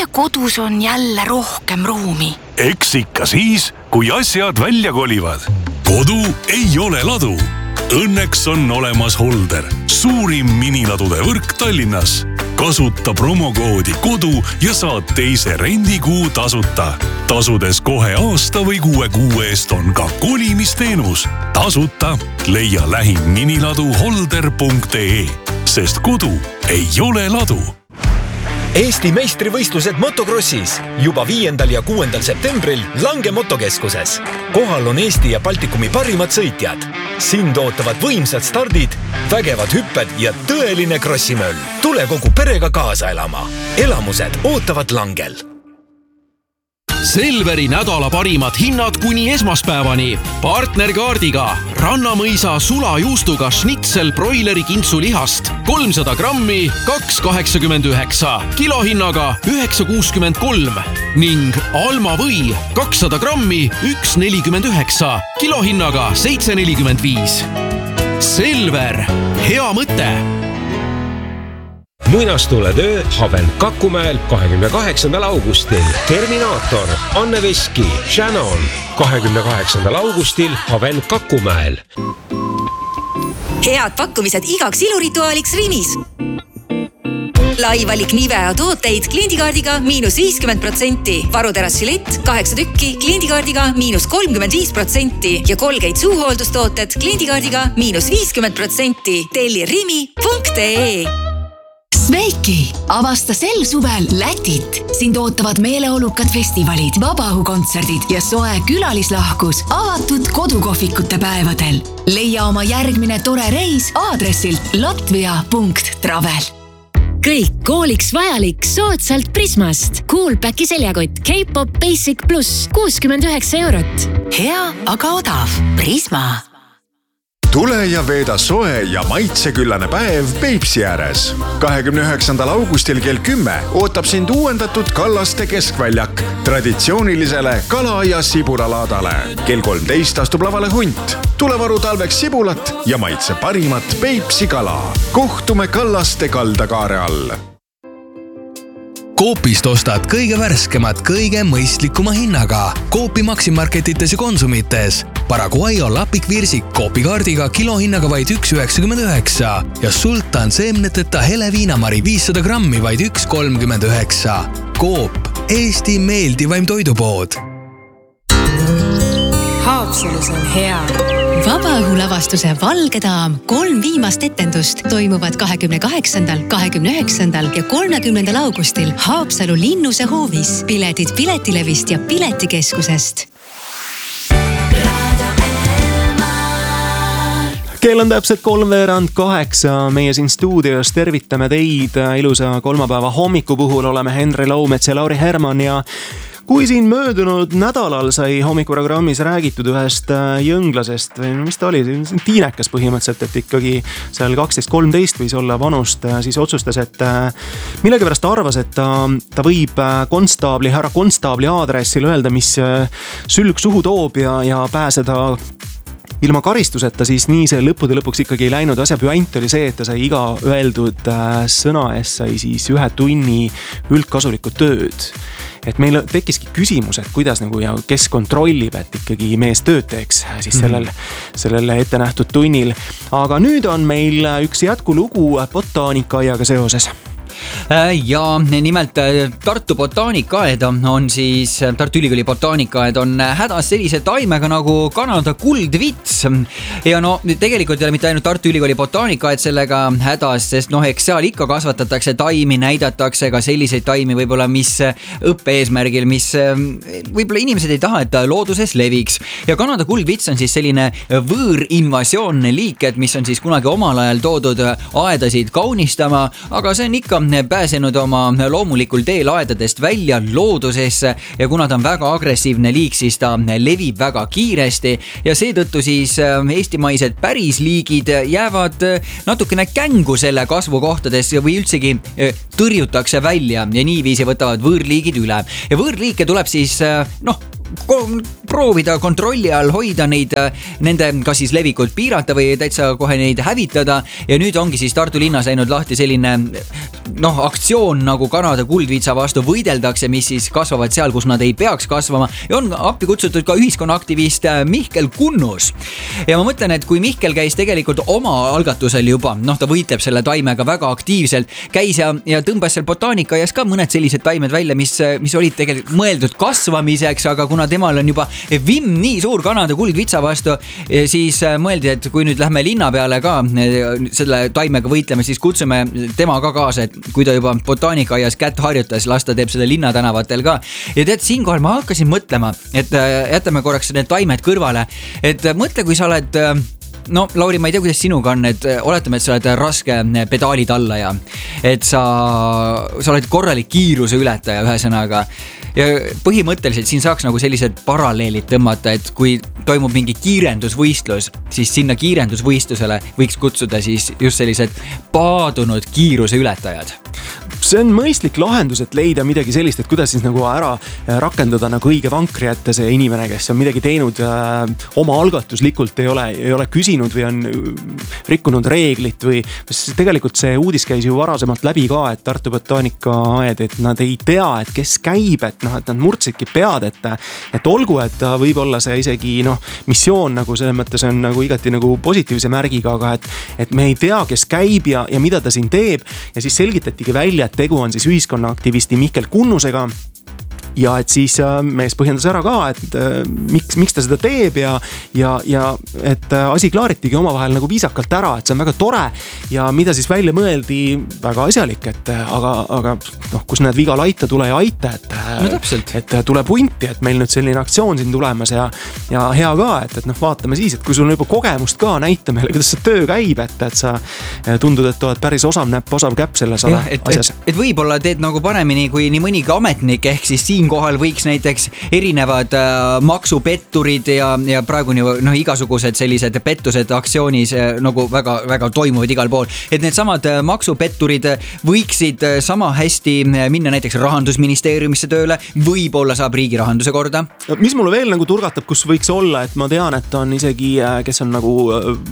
meie kodus on jälle rohkem ruumi. Eks ikka siis, kui asjad välja kolivad. Kodu ei ole ladu. Õnneks on olemas Holder, suurim miniladude võrk Tallinnas. Kasuta promokoodi kodu ja saad teise rendikuu tasuta. Tasudes kohe aasta või 6 kuu eest on ka kolimisteenus. Tasuta leia lähim miniladu holder.ee, sest kodu ei ole ladu. Eesti meistrivõistlused motokrossis juba 5. ja 6. septembril Lange motokeskuses. Kohal on Eesti ja Baltikumi parimad sõitjad. Sind ootavad võimsad stardid, vägevad hüpped ja tõeline krossimöll. Tule kogu perega kaasa elama. Elamused ootavad Langel. Selveri nädala parimad hinnad kuni esmaspäevani. Partnerkaardiga Rannamõisa sulajuustuga schnitzel broileri kintsulihast 300 grammi 2,89, kilohinnaga 9,63 ning Alma või 200 grammi 1,49, kilohinnaga 7,45. Selver, hea mõte! Muinastuletöö Haven Kakumäel 28. augustil. Terminaator, Anne Veski, Shannon 28. augustil Haven Kakumäel. Head pakkumised igaks ilurituaaliks Rimis. Laivalik Nivea tooteid kliendikaardiga -50%. Varuterassi lett 8 tükki kliendikaardiga -35% ja Colgate suuhooldustooted kliendikaardiga -50%. Telli rimi.ee. Sveiki, avasta sel suvel Lätit. Sind ootavad meeleolukad festivalid, vabaõhukontserdid ja soe külalislahkus avatud kodukohvikute päevadel. Leia oma järgmine tore reis aadressilt latvia.travel. Kõik kooliks vajalik soodsalt Prismast. Coolpacki seljakott K-Pop Basic Plus 69 €. Hea, aga odav. Prisma. Tule ja veeda soe ja maitseküllane päev Peipsi ääres. 29. augustil kell 10 ootab sind uuendatud Kallaste keskväljak traditsioonilisele kala- ja sibulalaadale. Kell 13 astub lavale hunt. Tule varu talveks sibulat ja maitse parimat Peipsi kala. Kohtume Kallaste kaldakaare all. Coopist ostad kõige värskemat, kõige mõistlikuma hinnaga. Coopi Maximarketites ja Konsumites. Paraguayo lapikvirsik Coopi kaardiga kilohinnaga vaid 1,99 ja Sultan seemneteta hele viinamari 500 grammi vaid 1,39. Coop, Eesti meeldivaim toidupood. Haapsalus on hea. Vabaõhulavastuse Valge daam 3 viimast etendust toimuvad 28., 29. ja 30. augustil Haapsalu Linnuse hoovis. Piletid Piletilevist ja Piletikeskusest. Kell on täpselt 7:03. Meie siin stuudios tervitame teid ilusa kolmapäeva hommiku puhul. Oleme Henri Laumets ja Lauri Herman ja kui siin möödunud nädalal sai hommikuprogrammis räägitud ühest jõnglasest või mis ta oli, tiinekas põhimõtteliselt, et ikkagi seal 12-13 võis olla vanust, siis otsustas, et millegipärast arvas, et ta võib härra konstaabli aadressil öelda, mis sülg suhu toob ja pääseda ilma karistuseta, siis nii see lõppude lõpuks ikkagi ei läinud. Asja püant oli see, et ta sai iga öeldud sõna eest sai siis 1 tunni üldkasulikku tööd. Et meil tekkiski küsimus, et kuidas nagu ja kes kontrollib, et ikkagi mees tööd teeks siis sellel ette nähtud tunnil. Aga nüüd on meil üks jätkulugu botaanikaaiaga seoses. Ja nimelt Tartu botaanikaaed on siis, Tartu Ülikooli botaanikaaed on hädas sellise taimega nagu Kanada kuldvits. Ja no tegelikult ei ole mitte ainult Tartu Ülikooli botaanikaaed sellega hädas, sest eks seal ikka kasvatatakse taimi, näidatakse ka selliseid taimi võib-olla, mis õppe eesmärgil, mis võib-olla inimesed ei taha, et looduses leviks. Ja Kanada kuldvits on siis selline võõrinvasioonne liik, mis on siis kunagi omal ajal toodud aedasid kaunistama, aga see on ikka pääsenud oma loomulikul teel aedadest välja loodusesse ja kuna ta on väga agressiivne liik, siis ta levib väga kiiresti ja seetõttu siis eestimaised pärisliigid jäävad natukene kängu selle kasvukohtades või üldsegi tõrjutakse välja ja niiviisi võtavad võõrliigid üle. Ja võõrliike tuleb siis proovida kontrolli all hoida neid, nende kas siis levikult piirata või täitsa kohe neid hävitada ja nüüd ongi siis Tartu linnas läinud lahti selline aktsioon nagu Kanada kuldvitsa vastu võideldakse, mis siis kasvavad seal, kus nad ei peaks kasvama ja on appi kutsutud ka ühiskonnaaktivist Mihkel Kunnus. Ja ma mõtlen, et kui Mihkel käis tegelikult oma algatusel juba, ta võitleb selle taimega väga aktiivselt, käis ja tõmbas seal botaanikaaias ka mõned sellised taimed välja, mis olid tegelikult mõeldud kasvamiseks, aga kuna temal on juba vimm nii suur Kanada kuldvitsa vastu, siis mõeldi, et kui nüüd lähme linna peale ka selle taimega võitleme, siis kutsume tema ka kaasa, et kui ta juba botaanikaaias kätt harjutas, las ta teeb seda linnatänavatel ka. Ja tead, siinkohal ma hakkasin mõtlema, et jätame korraks need taimed kõrvale, et mõtle, kui sa oled Lauri, ma ei tea, kuidas sinuga on, et oletame, et sa oled raske pedaalitallaja, et sa oled korralik kiiruse ületaja ühesõnaga ja põhimõtteliselt siin saaks nagu sellised paralleelid tõmmata, et kui toimub mingi kiirendusvõistlus, siis sinna kiirendusvõistlusele võiks kutsuda siis just sellised paadunud kiiruse ületajad. See on mõistlik lahendus, et leida midagi sellist, et kuidas siis nagu ära rakendada nagu õige vankri ette see inimene, kes on midagi teinud oma algatuslikult, ei ole küsinud või on rikkunud reeglit või tegelikult see uudis käis ju varasemalt läbi ka, et Tartu botaanikaaed, et nad ei tea, et kes käib, et nad murdsidki pead, et olgu, et võib-olla see isegi missioon nagu selles mõttes on nagu igati nagu positiivse märgiga, aga et me ei tea, kes käib ja mida ta siin teeb ja siis selgitatigi välja, et tegu on siis ühiskonnaaktivisti Mihkel Kunnusega ja et siis mees põhjendas ära ka, et miks ta seda teeb ja et asi klaaritigi omavahel nagu viisakalt ära, et see on väga tore ja mida siis välja mõeldi väga asjalik, et aga kus näed viga laita, tule ja aita, et tule punti, et meil nüüd selline aktsioon siin tulemas ja hea ka, et vaatame siis, et kui sul on juba kogemust ka, näita meile, kuidas see töö käib, et sa tundud, et oled päris osav näpp, osav käpp selles asjas. Et võib-olla teed nagu paremini kui nii mõnigi ametnik, ehk siis kohal võiks näiteks erinevad maksupetturid ja praegu igasugused sellised pettused aktsioonis nagu väga toimuvad igal pool. Et need samad maksupetturid võiksid sama hästi minna näiteks Rahandusministeeriumisse tööle, võib-olla saab riigi rahanduse korda. Mis mulle veel nagu turgatab, kus võiks olla, et ma tean, et on isegi, kes on nagu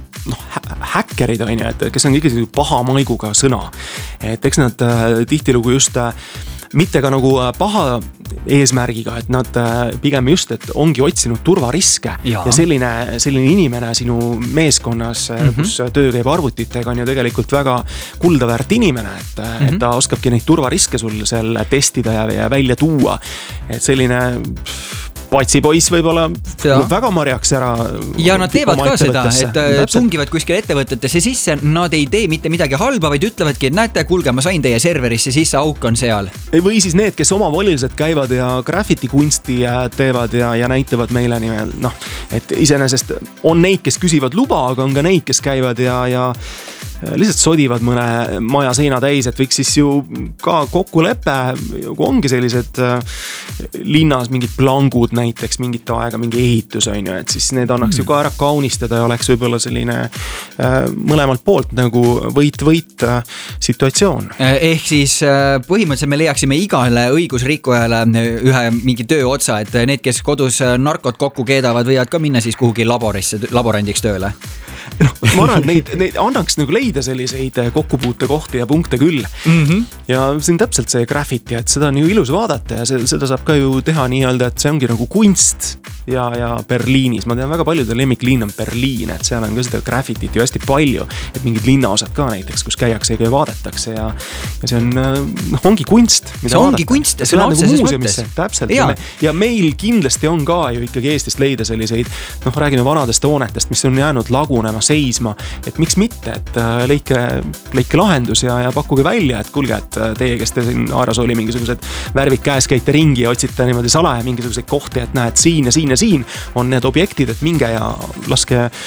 häkkerid, et kes on ikkagi paha maiguga sõna. Et eks nad tihtilugu just mitte ka nagu paha eesmärgiga, et nad pigem just, et ongi otsinud turvariske ja selline inimene sinu meeskonnas, kus töö käib arvutitega, on ju tegelikult väga kuldaväärt inimene, et ta oskabki neid turvariske sul seal testida ja välja tuua, et selline patsipoiss võib-olla väga marjaks ära. Ja nad teevad ka seda, et tungivad kuskil ettevõtetesse sisse, nad ei tee mitte midagi halba, vaid ütlevadki, et näete, kuulge, ma sain teie serverisse sisse, auk on seal. Või siis need, kes omavoliliselt käivad ja graffiti kunsti teevad ja näitavad meile nimel, et iseenesest on neid, kes küsivad luba, aga on ka neid, kes käivad ja lihtsalt sodivad mõne maja seina täis, et võiks siis ju ka kokkulepe, kui ongi sellised linnas mingid plangud näiteks mingit aega, mingi ehitus on ju, et siis need annaks ju ka ära kaunistada ja oleks võib-olla selline mõlemalt poolt nagu võit-võit situatsioon. Ehk siis põhimõtteliselt me leiaksime igale õigusrikkujale ühe mingi töö otsa, et need, kes kodus narkot kokku keedavad, võivad ka minna siis kuhugi laborandiks tööle. Ma arvan, et neid annaks nagu leida selliseid kokkupuute kohti ja punkte küll. Ja see on täpselt see graffiti, et seda on ju ilus vaadata ja seda saab ka ju teha nii-öelda, et see ongi nagu kunst ja Berliinis. Ma tean, väga paljude lemmikliin on Berliin, et seal on ka seda graffitit ju hästi palju, et mingid linnaosad ka näiteks, kus käiakse ja vaadatakse ja see on, ongi kunst. See ongi kunst ja see on otseses mõttes. Täpselt. Ja meil kindlasti on ka ju ikkagi Eestist leida selliseid, räägime vanadest hoonetest, mis on jäänud lagunema, seisma, et miks mitte, et leike lahendus ja pakkuge välja, et kuulge, et teie, kes te siin Aaras oli mingisugused värvid käes, käite ringi ja otsite niimoodi salaja mingisuguseid kohti, et näed siin ja siin ja siin on need objektid, et minge ja laske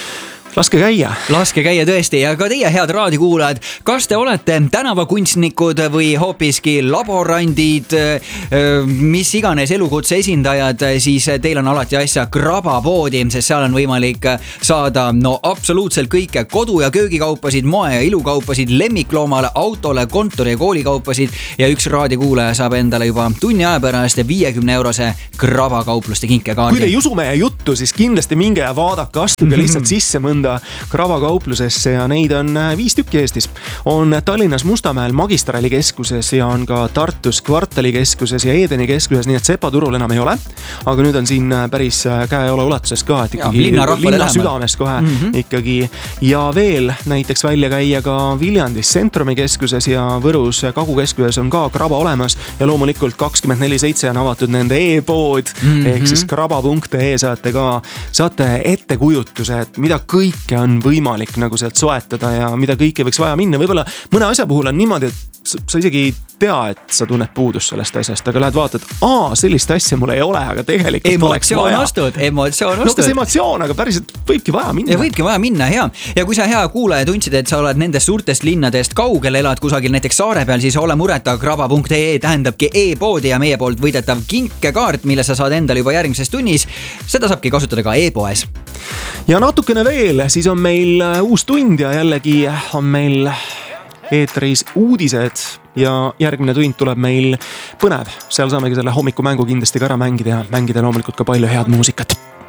laske käia tõesti ja ka teie head raadiokuulajad, kas te olete tänavakunstnikud või hoopiski laborandid, mis iganes elukutse esindajad, siis teil on alati asja Krabapoodi, sest seal on võimalik saada absoluutselt kõike kodu- ja köögikaupasid, moe- ja ilukaupasid, lemmikloomale, autole, kontori- ja koolikaupasid ja üks raadiokuulaja saab endale juba tunni aja pärast 50-eurose Krabakaupluste kinkekaardi. Kui te ei usu meie juttu, siis kindlasti minge ja vaadake, astuge lihtsalt sisse mõnda Krabakauplusesse ja neid on 5 tükki Eestis. On Tallinnas Mustamäel Magistrali keskuses ja on ka Tartus Kvartali keskuses ja Edeni keskuses, nii et Sepa turul enam ei ole. Aga nüüd on siin päris käeola ulatuses ka, et ikkagi linna südames kohe ikkagi. Ja veel näiteks välja käia ka Viljandis Centrumi keskuses ja Võrus Kagukeskuses on ka Kraba olemas ja loomulikult 24/7 on avatud nende e-pood ehk siis kraba.ee saate ettekujutuse, et mida kõike on võimalik nagu sealt soetada ja mida kõike võiks vaja minna. Võib-olla mõne asja puhul on niimoodi, et sa isegi ei tea, et sa tunned puudust sellest asjast, aga lähed vaatad, sellist asja mul ei ole, aga tegelikult emotsioon ostud. No kas emotsioon, aga päriselt võibki vaja minna. Ja võibki vaja minna, ja kui sa hea kuulaja tundsid, et sa oled nendest suurtest linnadest kaugel, elad kusagil näiteks saare peal, siis ole mureta, kraba.ee tähendabki e-poodi ja meie poolt võidetav kinkekaart, mille sa saad endale juba järgmises tunnis. Seda saabki kasutada ka e-poes. Ja natukene veel, siis on meil uus tund ja jällegi on meil eetris uudised ja järgmine tund tuleb meil põnev. Seal saamegi selle hommikumängu kindlasti ka ära mängida ja mängida loomulikult ka palju head muusikat.